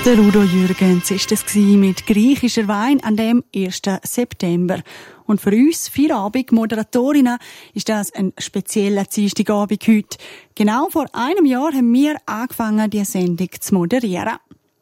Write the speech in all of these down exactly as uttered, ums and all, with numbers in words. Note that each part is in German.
Der Udo Jürgens war das mit griechischer Wein an dem ersten September. Und für uns, vier Abend-Moderatorinnen, ist das ein spezieller Dienstagabend heute. Genau vor einem Jahr haben wir angefangen, diese Sendung zu moderieren.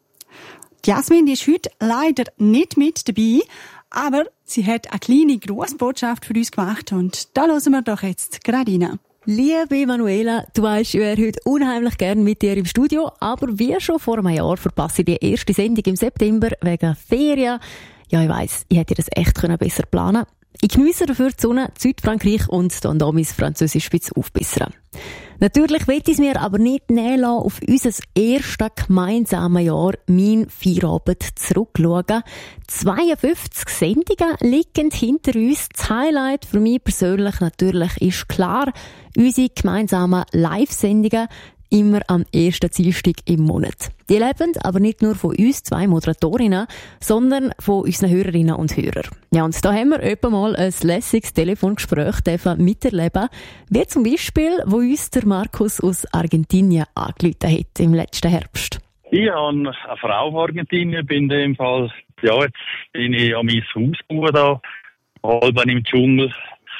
Die Jasmin ist heute leider nicht mit dabei, aber sie hat eine kleine Grußbotschaft für uns gemacht und da hören wir doch jetzt gerade rein. Liebe Manuela, du weisst, ich wäre heute unheimlich gern mit dir im Studio, aber wie schon vor einem Jahr verpasse ich die erste Sendung im September wegen Ferien. Ja, ich weiss, ich hätte das echt besser planen können. Ich geniesse dafür die Sonne, Südfrankreich und dann da mein Französisch spitz aufbessern. Natürlich will ich es mir aber nicht nehmen lassen, auf unser erstes gemeinsames Jahr, mein Feierabend, zurückschauen. zweiundfünfzig Sendungen liegen hinter uns. Das Highlight für mich persönlich natürlich ist klar, unsere gemeinsamen Live-Sendungen immer am ersten Dienstag im Monat. Die leben aber nicht nur von uns zwei Moderatorinnen, sondern von unseren Hörerinnen und Hörern. Ja, und da haben wir etwa mal ein lässiges Telefongespräch miterleben, wie zum Beispiel, wo uns der Markus aus Argentinien angerufen hat im letzten Herbst. Ich habe eine Frau aus Argentinien, bin in dem Fall, ja, jetzt bin ich an mein Haus gebaut, da, halb im Dschungel,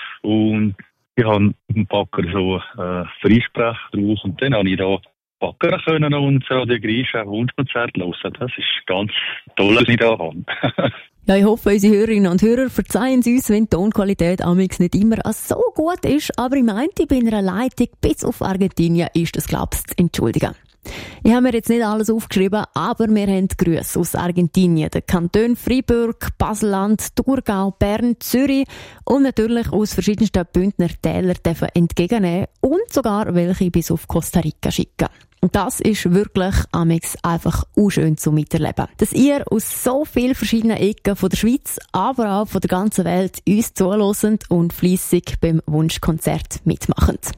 und ich habe einen Backer so äh, Freisprech drauf und dann habe ich da backen können und so die griechischen Wunschkonzerte hören. Das ist ganz toll, was ich da habe. Ja, ich hoffe, unsere Hörerinnen und Hörer verzeihen uns, wenn die Tonqualität amigs nicht immer so gut ist, aber ich meinte, bei einer Leitung bis auf Argentinien ist das, glaubst du, zu entschuldigen. Ich habe mir jetzt nicht alles aufgeschrieben, aber wir haben Grüße aus Argentinien, den Kantonen Freiburg, Baselland, Thurgau, Bern, Zürich und natürlich aus verschiedensten Bündner Tälern dürfen entgegennehmen und sogar welche bis auf Costa Rica schicken. Und das ist wirklich amigs einfach unschön zu miterleben. Dass ihr aus so vielen verschiedenen Ecken von der Schweiz, aber auch von der ganzen Welt uns zuhört und fleissig beim Wunschkonzert mitmacht.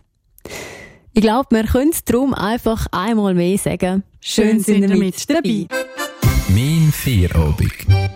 Ich glaube, wir können darum einfach einmal mehr sagen, schön sind ihr mit dabei. Mein Feierabend.